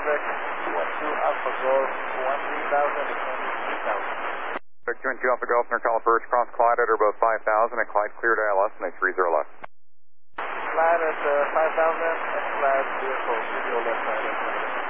Quebec 212 Alpha Golf 13,000 and 23,000. Quebec 212 Alpha Golf, Intercall first, cross Clyde at about 5,000 and Clyde cleared ILS and 30 left. Clyde at 5,000 and Clyde clear for studio left side.